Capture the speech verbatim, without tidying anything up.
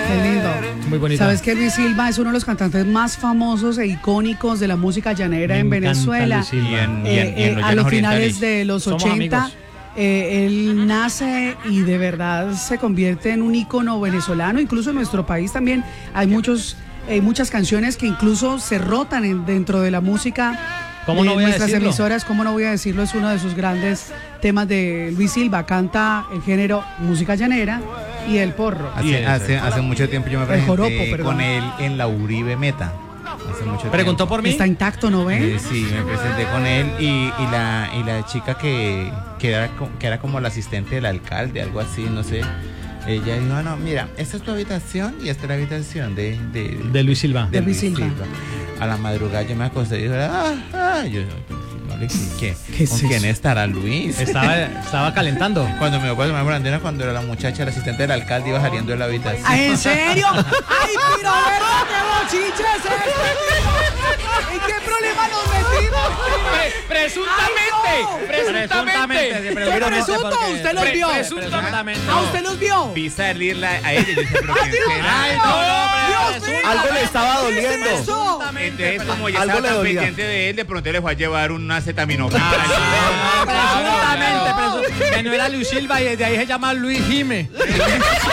Qué lindo. Muy bonita. ¿Sabes que Luis Silva es uno de los cantantes más famosos e icónicos de la música llanera Me en encanta Venezuela? Luis Silva. Y en- y Eh, en- y en eh, los a llanos los finales orientales. de los Somos ochenta, amigos. eh, él nace y de verdad se convierte en un ícono venezolano. Incluso en nuestro país también hay muchos, eh, muchas canciones que incluso se rotan en- dentro de la música. ¿Cómo de no voy a nuestras decirlo? emisoras, ¿cómo no voy a decirlo? Es uno de sus grandes temas de Luis Silva. Canta el género música llanera y el porro. Y Hace, eso. hace, hace mucho tiempo yo me El presenté joropo, perdón. con él en la Uribe Meta. Hace mucho Preguntó tiempo. por mí. Está intacto, ¿no ven? Eh, sí, me presenté con él y, y, la, y la chica que, que, era, co- que era como la asistente del alcalde, algo así, no sé. Ella dijo, no, mira, esta es tu habitación y esta es la habitación de, de, De Luis Silva. De Luis Silva. A la madrugada yo me acosté y dije, ah, ah, yo, no le ¿qué? ¿Qué es ¿Con eso? quién estará Luis? Estaba, estaba calentando. Cuando me voy a tomar andena, cuando era la muchacha, la asistente del alcalde, iba saliendo de la habitación. ¿Ay, en serio? ¡Ay, pero verdad, qué bochiche es este! ¿En qué problema nos metimos? presuntamente. Ay, no. Presuntamente. ¿Qué presunto? ¿Usted los vio? Presuntamente. ¿A usted los vio? Vi salirla a ella y dije, pero ¡Ay, ¿quién Dios será? Ay, mío! no, no, ¡Dios presuntamente. mío! Algo le estaba ¿Qué es doliendo. eso? Entonces, como ya Algo estaba le tan dolía. pendiente de él, de pronto le fue a llevar una acetaminofén. Presuntamente, presu- que no era Luis Silva y de ahí se llama Luis Jime.